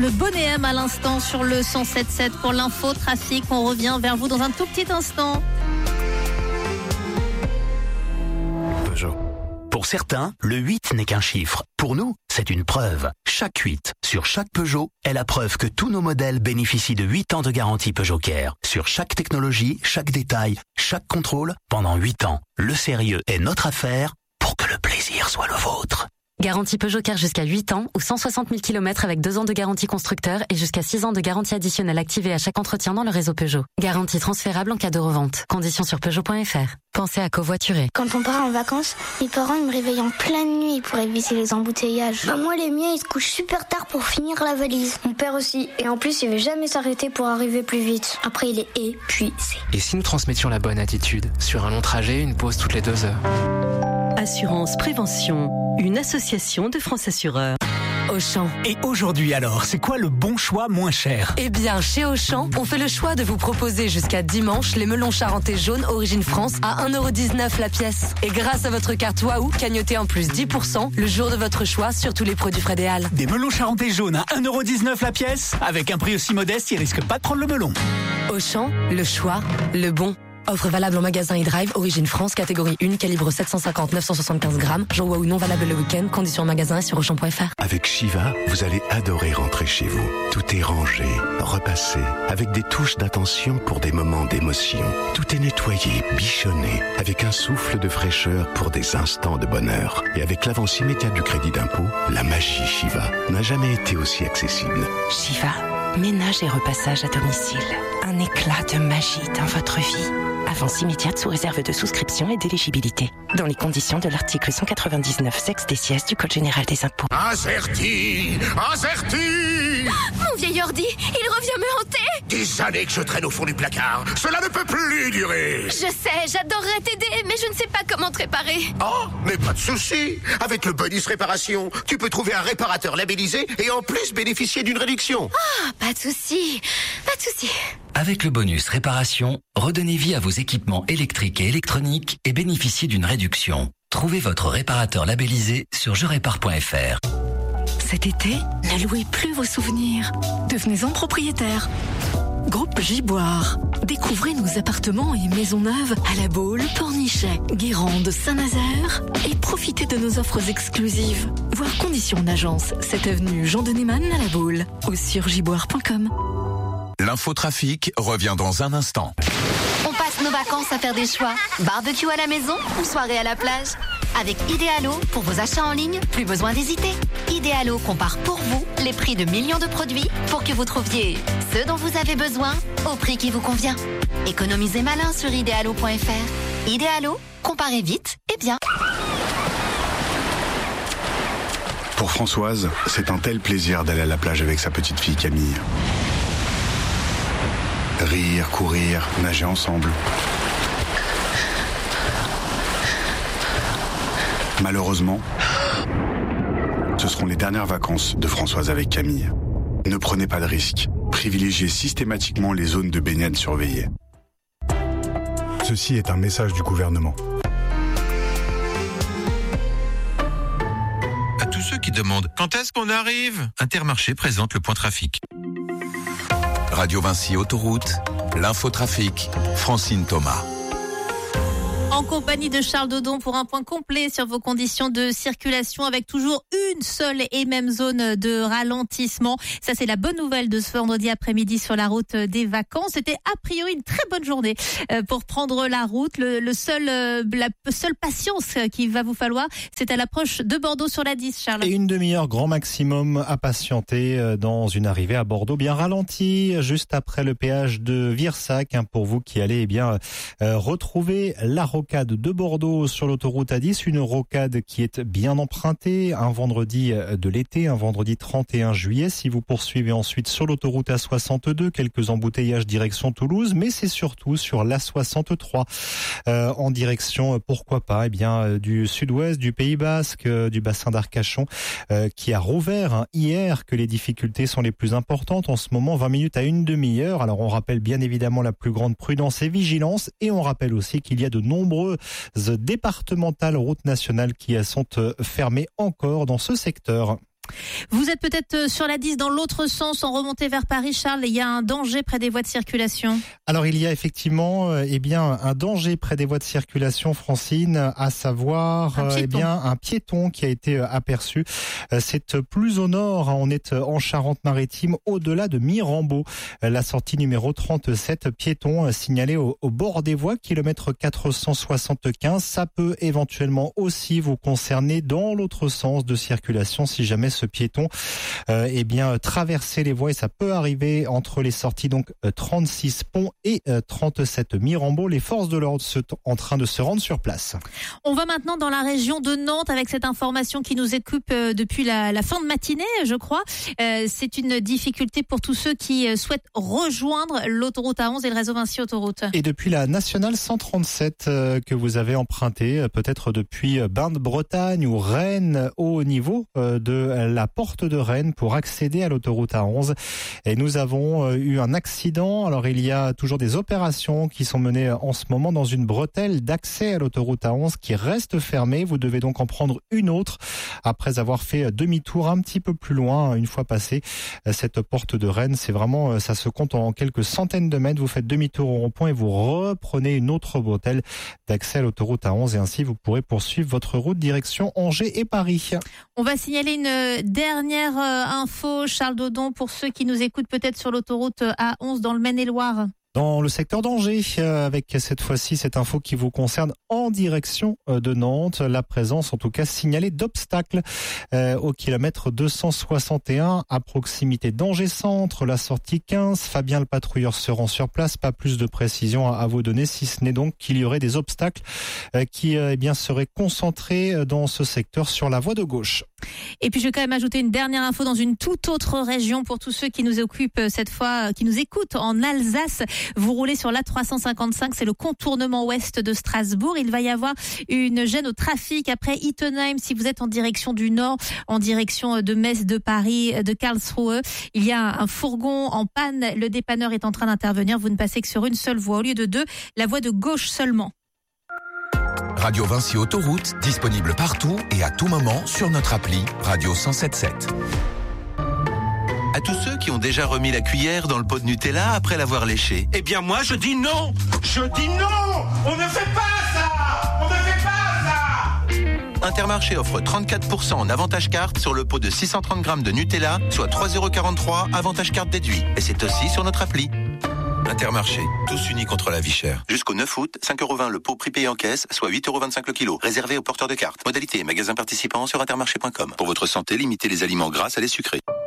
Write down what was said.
Le bonnet M à l'instant sur le 107.7 pour l'info trafic. On revient vers vous dans un tout petit instant. Peugeot. Pour certains, le 8 n'est qu'un chiffre. Pour nous, c'est une preuve. Chaque 8 sur chaque Peugeot est la preuve que tous nos modèles bénéficient de 8 ans de garantie Peugeot Care. Sur chaque technologie, chaque détail, chaque contrôle, pendant 8 ans. Le sérieux est notre affaire pour que le plaisir soit le vôtre. Garantie Peugeot Care jusqu'à 8 ans ou 160 000 km avec 2 ans de garantie constructeur et jusqu'à 6 ans de garantie additionnelle activée à chaque entretien dans le réseau Peugeot. Garantie transférable en cas de revente. Conditions sur Peugeot.fr. Pensez à covoiturer. Quand on part en vacances, mes parents me réveillent en pleine nuit pour éviter les embouteillages. Moi, les miens, ils se couchent super tard pour finir la valise. Mon père aussi. Et en plus, il veut jamais s'arrêter pour arriver plus vite. Après, il est épuisé. Et si nous transmettions la bonne attitude? Sur un long trajet, une pause toutes les 2 heures. Assurance Prévention, une association de France Assureurs. Auchan. Et aujourd'hui alors, c'est quoi le bon choix moins cher? Eh bien, chez Auchan, on fait le choix de vous proposer jusqu'à dimanche les melons charentais jaunes Origine France à 1,19€ la pièce. Et grâce à votre carte Waouh, cagnotez en plus 10% le jour de votre choix sur tous les produits Fred et Hall. Des melons charentais jaunes à 1,19€ la pièce? Avec un prix aussi modeste, ils risquent pas de prendre le melon. Auchan, le choix, le bon. Offre valable en magasin et drive, Origine France, catégorie 1, calibre 750-975 grammes. Jour Waouh non valable le week-end, conditions en magasin et sur Auchan.fr. Avec Shiva, vous allez adorer rentrer chez vous. Tout est rangé, repassé, avec des touches d'attention pour des moments d'émotion. Tout est nettoyé, bichonné, avec un souffle de fraîcheur pour des instants de bonheur. Et avec l'avance immédiate du crédit d'impôt, la magie Shiva n'a jamais été aussi accessible. Shiva, ménage et repassage à domicile. Un éclat de magie dans votre vie. Avance immédiate sous réserve de souscription et d'éligibilité. Dans les conditions de l'article 199 sexe des sièges du Code général des impôts. Acerti! Mon vieil ordi, il revient me hanter. Des années que je traîne au fond du placard. Cela ne peut plus durer. Je sais, j'adorerais t'aider, mais je ne sais pas comment te réparer. Oh, mais pas de souci. Avec le bonus réparation, tu peux trouver un réparateur labellisé et en plus bénéficier d'une réduction. Ah, pas de souci, pas de souci. Avec le bonus réparation, redonnez vie à vos équipements électriques et électroniques et bénéficiez d'une réduction. Trouvez votre réparateur labellisé sur jerépare.fr. Cet été, ne louez plus vos souvenirs. Devenez-en propriétaire. Groupe Giboire. Découvrez nos appartements et maisons neuves à La Baule, Pornichet, Guérande, Saint-Nazaire et profitez de nos offres exclusives. Voir conditions en agence, 7 avenue Jean de Neyman à La Baule ou sur giboire.com. L'infotrafic revient dans un instant. On passe nos vacances à faire des choix. Barbecue à la maison ou soirée à la plage. Avec Idealo, pour vos achats en ligne, plus besoin d'hésiter. Idealo compare pour vous les prix de millions de produits pour que vous trouviez ce dont vous avez besoin au prix qui vous convient. Économisez malin sur idealo.fr. Idealo, comparez vite et bien. Pour Françoise, c'est un tel plaisir d'aller à la plage avec sa petite fille Camille. Rire, courir, nager ensemble. Malheureusement, ce seront les dernières vacances de Françoise avec Camille. Ne prenez pas de risques. Privilégiez systématiquement les zones de baignade surveillées. Ceci est un message du gouvernement. À tous ceux qui demandent quand est-ce qu'on arrive, Intermarché présente le point trafic. Radio Vinci Autoroute, l'infotrafic, Francine Thomas. En compagnie de Charles Dodon pour un point complet sur vos conditions de circulation avec toujours une seule et même zone de ralentissement. Ça, c'est la bonne nouvelle de ce vendredi après-midi sur la route des vacances. C'était a priori une très bonne journée pour prendre la route. La seule patience qu'il va vous falloir, c'est à l'approche de Bordeaux sur la 10, Charles. Et une demi-heure grand maximum à patienter dans une arrivée à Bordeaux bien ralentie, juste après le péage de Virsac, pour vous qui allez retrouver la rocade de Bordeaux sur l'autoroute A10, une rocade qui est bien empruntée, un vendredi de l'été, un vendredi 31 juillet. Si vous poursuivez ensuite sur l'autoroute A62, quelques embouteillages direction Toulouse, mais c'est surtout sur l'A63 en direction, pourquoi pas, du sud-ouest, du Pays Basque, du bassin d'Arcachon, qui a rouvert hier que les difficultés sont les plus importantes en ce moment, 20 minutes à une demi-heure. Alors on rappelle bien évidemment la plus grande prudence et vigilance, et on rappelle aussi qu'il y a de nombreuses départementales routes nationales qui sont fermées encore dans ce secteur. Vous êtes peut-être sur la 10 dans l'autre sens en remontée vers Paris, Charles. Il y a un danger près des voies de circulation. Alors il y a effectivement un danger près des voies de circulation, Francine, à savoir un piéton qui a été aperçu. C'est plus au nord, on est en Charente-Maritime, au-delà de Mirambeau. La sortie numéro 37, piéton signalé au bord des voies, kilomètre 475. Ça peut éventuellement aussi vous concerner dans l'autre sens de circulation si jamais ce piéton traverser les voies, et ça peut arriver entre les sorties 36 Pont et 37 Mirambeau. Les forces de l'ordre sont en train de se rendre sur place. On va maintenant dans la région de Nantes avec cette information qui nous occupe depuis la fin de matinée, je crois. C'est une difficulté pour tous ceux qui souhaitent rejoindre l'autoroute A11 et le réseau Vinci Autoroute. Et depuis la nationale 137 que vous avez empruntée, peut-être depuis Bain de Bretagne ou Rennes, au niveau de la porte de Rennes pour accéder à l'autoroute A11. Et nous avons eu un accident. Alors il y a toujours des opérations qui sont menées en ce moment dans une bretelle d'accès à l'autoroute A11 qui reste fermée. Vous devez donc en prendre une autre après avoir fait demi-tour un petit peu plus loin une fois passé cette porte de Rennes. C'est vraiment, ça se compte en quelques centaines de mètres. Vous faites demi-tour au rond-point et vous reprenez une autre bretelle d'accès à l'autoroute A11 et ainsi vous pourrez poursuivre votre route direction Angers et Paris. On va signaler une dernière info, Charles Dodon, pour ceux qui nous écoutent peut-être sur l'autoroute A11 dans le Maine-et-Loire. Dans le secteur d'Angers, avec cette fois-ci cette info qui vous concerne en direction de Nantes, la présence en tout cas signalée d'obstacles au kilomètre 261 à proximité d'Angers Centre, la sortie 15. Fabien le patrouilleur se rend sur place, pas plus de précision à vous donner, si ce n'est donc qu'il y aurait des obstacles qui seraient concentrés dans ce secteur sur la voie de gauche. Et puis je vais quand même ajouter une dernière info dans une toute autre région pour tous ceux qui nous occupent cette fois, qui nous écoutent en Alsace. Vous roulez sur l'A355, c'est le contournement ouest de Strasbourg. Il va y avoir une gêne au trafic après Ittenheim si vous êtes en direction du nord, en direction de Metz, de Paris, de Karlsruhe. Il y a un fourgon en panne, le dépanneur est en train d'intervenir. Vous ne passez que sur une seule voie au lieu de deux, la voie de gauche seulement. Radio Vinci Autoroute, disponible partout et à tout moment sur notre appli Radio 107.7. À tous ceux qui ont déjà remis la cuillère dans le pot de Nutella après l'avoir léché. Eh bien moi je dis non. Je dis non. On ne fait pas ça. On ne fait pas ça. Intermarché offre 34% en avantage carte sur le pot de 630 grammes de Nutella, soit 3,43 € avantage carte déduit. Et c'est aussi sur notre appli. Intermarché, tous unis contre la vie chère. Jusqu'au 9 août, 5,20 € le pot prix payé en caisse, soit 8,25 € le kilo. Réservé aux porteurs de cartes. Modalité et magasins participants sur intermarché.com. Pour votre santé, limitez les aliments gras à les sucrés.